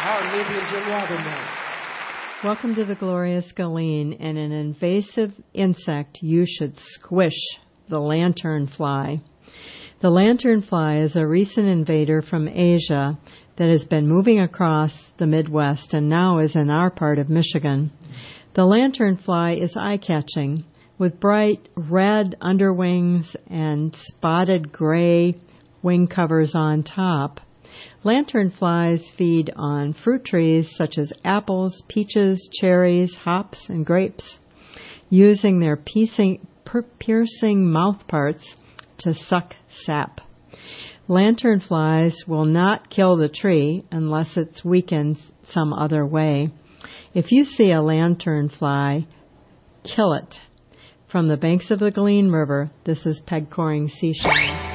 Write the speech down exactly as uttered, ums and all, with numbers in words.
Howard Levy and Jim Waterman. Welcome to the Glorious Galeen, and an invasive insect you should squish, the lanternfly. The lanternfly is a recent invader from Asia that has been moving across the Midwest and now is in our part of Michigan. The lanternfly is eye-catching, with bright red underwings and spotted gray wing covers on top. Lanternflies feed on fruit trees such as apples, peaches, cherries, hops, and grapes, using their piercing, piercing mouthparts to suck sap. Lanternflies will not kill the tree unless it's weakened some other way. If you see a lanternfly, kill it. From the banks of the Galeen River, this is Peg Coring Seashell.